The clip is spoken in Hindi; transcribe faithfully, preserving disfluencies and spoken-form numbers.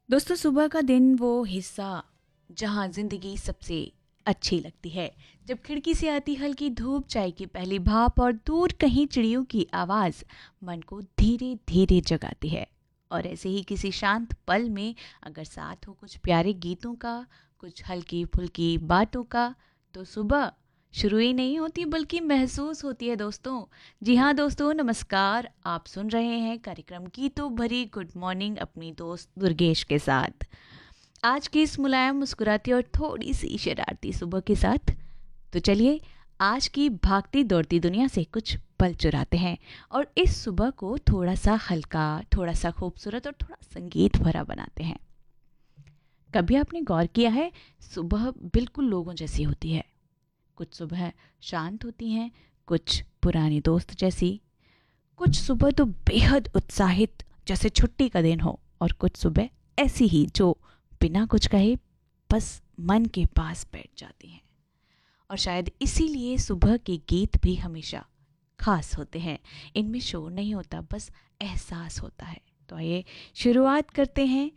दोस्तों, सुबह का दिन वो हिस्सा जहाँ जिंदगी सबसे अच्छी लगती है। जब खिड़की से आती हल्की धूप, चाय की पहली भाप और दूर कहीं चिड़ियों की आवाज़ मन को धीरे धीरे जगाती है। और ऐसे ही किसी शांत पल में अगर साथ हो कुछ प्यारे गीतों का, कुछ हल्की फुल्की बातों का, तो सुबह शुरू ही नहीं होती बल्कि महसूस होती है दोस्तों। जी हाँ दोस्तों, नमस्कार। आप सुन रहे हैं कार्यक्रम गीतों भरी गुड मॉर्निंग अपनी दोस्त दुर्गेश के साथ। आज की इस मुलायम, मुस्कुराती और थोड़ी सी शरारती सुबह के साथ तो चलिए आज की भागती दौड़ती दुनिया से कुछ पल चुराते हैं और इस सुबह को थोड़ा सा हल्का, थोड़ा सा खूबसूरत और थोड़ा संगीत भरा बनाते हैं। कभी आपने गौर किया है, सुबह बिल्कुल लोगों जैसी होती है। कुछ सुबह शांत होती हैं, कुछ पुरानी दोस्त जैसी, कुछ सुबह तो बेहद उत्साहित जैसे छुट्टी का दिन हो, और कुछ सुबह ऐसी ही जो बिना कुछ कहे बस मन के पास बैठ जाती हैं। और शायद इसीलिए सुबह के गीत भी हमेशा खास होते हैं। इनमें शोर नहीं होता, बस एहसास होता है। तो आइए शुरुआत करते हैं